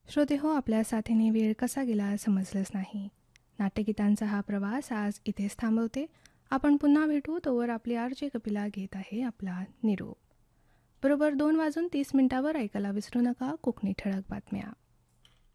श्रोते हो, आपल्या साथीने वेळ कसा गेला समजलंच नाही. नाट्यगीतांचा हा प्रवास आज इथेच थांबवते. आपण पुन्हा भेटू, तोवर आपली आरजे कपिला घेत आहे आपला निरोप. बरोबर 2:30 वाजून ऐकायला विसरू नका कोकणी ठळक बातम्या.